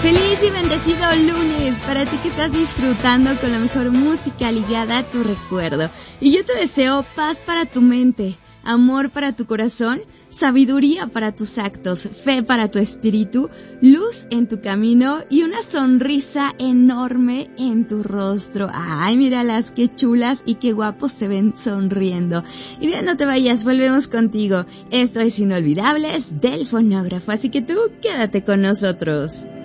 Feliz y bendecido lunes para ti que estás disfrutando con la mejor música ligada a tu recuerdo. Y yo te deseo paz para tu mente, amor para tu corazón, sabiduría para tus actos, fe para tu espíritu, luz en tu camino y una sonrisa enorme en tu rostro. Ay, míralas, qué chulas y qué guapos se ven sonriendo. Y bien, no te vayas, volvemos contigo. Esto es Inolvidables del Fonógrafo, así que tú quédate con nosotros.